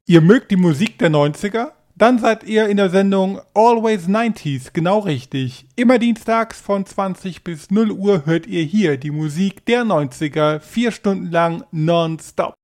Ihr mögt die Musik der 90er? Dann seid ihr in der Sendung Always 90s genau richtig. Immer dienstags von 20 bis 0 Uhr hört ihr hier die Musik der 90er 4 Stunden lang nonstop.